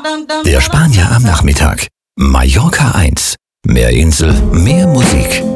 Der Spanier am Nachmittag. Mallorca 1. Mehr Insel, mehr Musik.